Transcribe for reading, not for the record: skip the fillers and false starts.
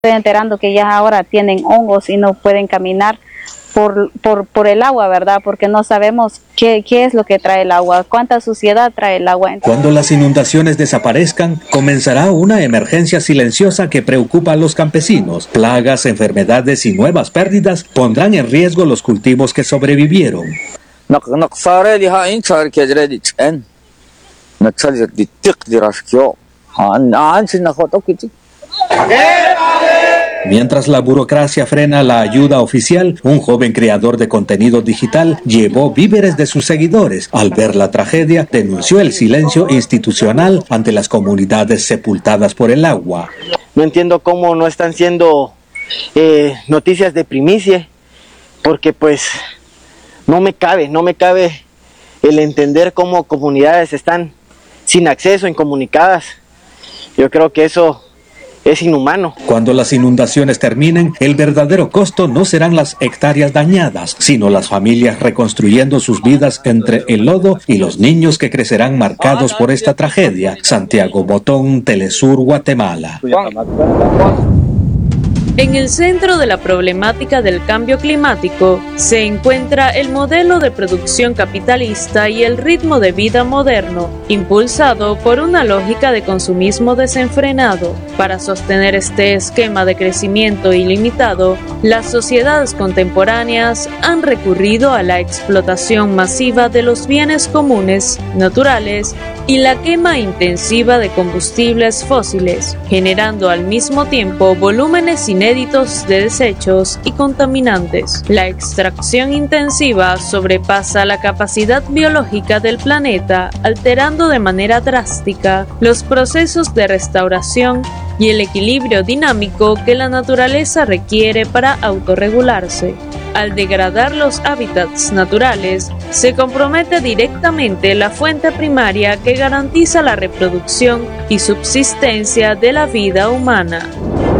Estoy enterando que ya ahora tienen hongos y no pueden caminar por el agua, ¿verdad? Porque no sabemos qué es lo que trae el agua, cuánta suciedad trae el agua. Cuando las inundaciones desaparezcan, comenzará una emergencia silenciosa que preocupa a los campesinos. Plagas, enfermedades y nuevas pérdidas pondrán en riesgo los cultivos que sobrevivieron. Mientras la burocracia frena la ayuda oficial, un joven creador de contenido digital llevó víveres de sus seguidores. Al ver la tragedia, denunció el silencio institucional ante las comunidades sepultadas por el agua. No entiendo cómo no están siendo noticias de primicia, porque pues no me cabe el entender cómo comunidades están sin acceso, incomunicadas. Yo creo que eso es inhumano. Cuando las inundaciones terminen, el verdadero costo no serán las hectáreas dañadas, sino las familias reconstruyendo sus vidas entre el lodo y los niños que crecerán marcados por esta tragedia. Santiago Botón, Telesur, Guatemala. En el centro de la problemática del cambio climático se encuentra el modelo de producción capitalista y el ritmo de vida moderno, impulsado por una lógica de consumismo desenfrenado. Para sostener este esquema de crecimiento ilimitado, las sociedades contemporáneas han recurrido a la explotación masiva de los bienes comunes, naturales, y la quema intensiva de combustibles fósiles, generando al mismo tiempo volúmenes inéditos de desechos y contaminantes. La extracción intensiva sobrepasa la capacidad biológica del planeta, alterando de manera drástica los procesos de restauración y el equilibrio dinámico que la naturaleza requiere para autorregularse. Al degradar los hábitats naturales, se compromete directamente la fuente primaria que garantiza la reproducción y subsistencia de la vida humana.